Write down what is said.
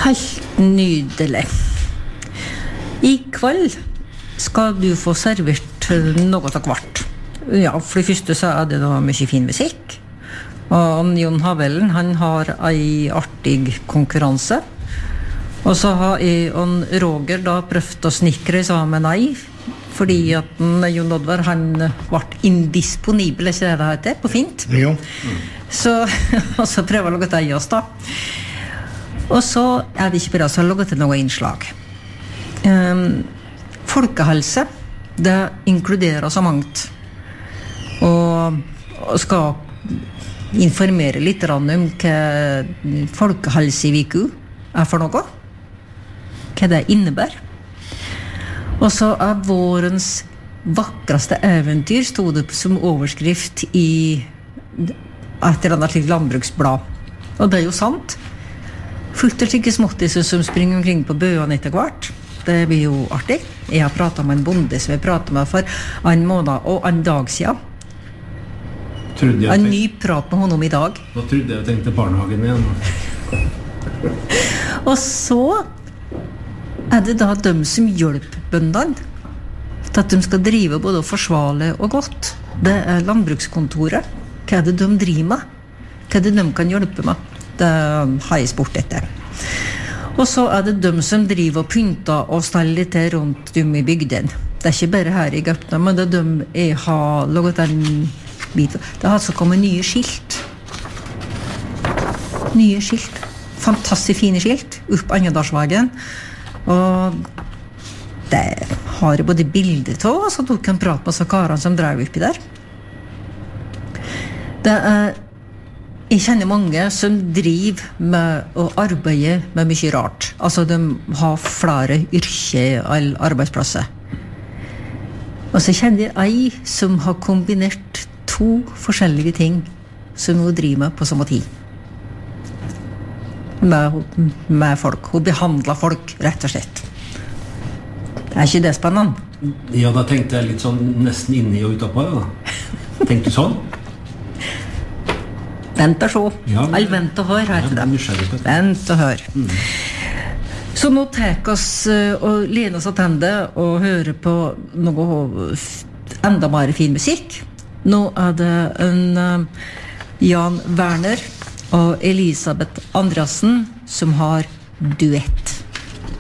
Helt nydelig. I kveld skal du få servert noe av hvert. Ja, for det første så det da mye fin musikk. Og Jon Havellen, han har en artig konkurranse. Og så har jeg og Roger da prøvd å snikre sammen ei, fordi at Jon Oddvar, han ble indisponibel, ikke det heter, på fint. Jo. Så, og så prøver jeg å lage det i oss da. Og så det ikke bare så laget til noe innslag. Folkehelse, det inkluderer så mangt. Og skal informere litt om hva folkehelseviku for noe. Hva det innebærer. Og så vårens vakreste eventyr stod det som overskrift i et eller annet landbruksblad. Og det jo sant. Fullt og slike småttiser som springer omkring på bøene etter hvert. Det blir jo artig. Jeg har pratet med en bonde som jeg pratet med for en måned og en dag siden. En ny prat med honom i dag. Da trodde jeg tenkte barnehagen igjen. Og så det da de som hjelper bøndene til at de skal drive både forsvarlig og godt. Det landbrukskontoret. Hva det de driver med? Hva det de kan hjelpe med? Det har jeg spurt etter. Og så det de som driver og pynter og steller litt rundt dem i bygden. Det ikke bare her i Gaupne, men det de jeg har laget en bit. Det har altså kommet nye skilt. Nye skilt. Fantastisk fine skilt opp Angedalsvegen. Og det har både bilder til, så du kan prate med så karene som drev oppi der. Det jeg kjenner mange som driver med å arbeide med mye rart. Altså de har flere yrker eller arbeidsplasser. Og så kjenner jeg ei som har kombinert 2 forskjellige ting som hun driver med på samme tid. Med folk. Hun behandler folk, rett og slett. Ikke det spennende? Ja, da tenkte jeg litt sånn nesten inni og utapå, ja. Tenkte du sånn? Vent og se. Ja, All vent og hør, heter det. Vent og hør. Så nå tar oss og lener oss attende og hører på noe enda mer fin musikk. Nå det en Jan Werner og Elisabeth Andreassen som har duett.